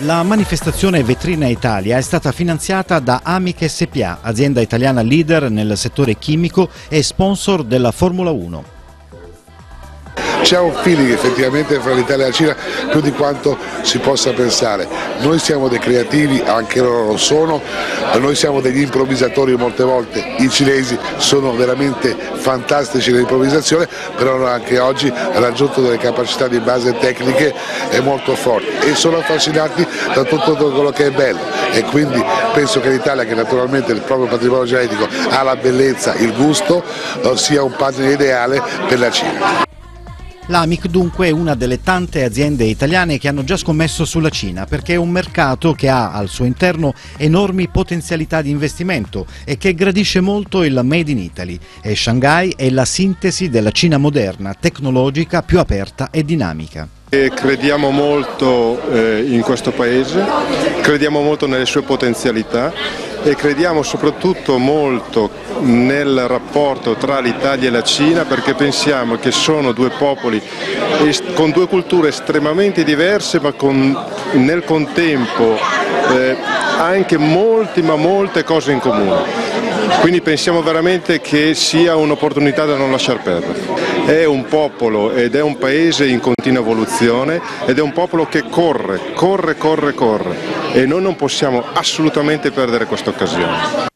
La manifestazione Vetrina Italia è stata finanziata da Amic SpA, azienda italiana leader nel settore chimico e sponsor della Formula 1. C'è un feeling effettivamente fra l'Italia e la Cina più di quanto si possa pensare. Noi siamo dei creativi, anche loro lo sono, noi siamo degli improvvisatori molte volte, i cinesi sono veramente fantastici nell'improvvisazione, però anche oggi hanno raggiunto delle capacità di base tecniche molto forti e sono affascinati da tutto quello che è bello e quindi penso che l'Italia, che naturalmente il proprio patrimonio genetico ha la bellezza, il gusto, sia un partner ideale per la Cina. L'Amic dunque è una delle tante aziende italiane che hanno già scommesso sulla Cina perché è un mercato che ha al suo interno enormi potenzialità di investimento e che gradisce molto il Made in Italy e Shanghai è la sintesi della Cina moderna, tecnologica, più aperta e dinamica. Crediamo molto in questo paese, crediamo molto nelle sue potenzialità e crediamo soprattutto molto nel rapporto tra l'Italia e la Cina perché pensiamo che sono due popoli con due culture estremamente diverse ma nel contempo anche molte cose in comune. Quindi pensiamo veramente che sia un'opportunità da non lasciar perdere. È un popolo ed è un paese in continua evoluzione ed è un popolo che corre e noi non possiamo assolutamente perdere questa occasione.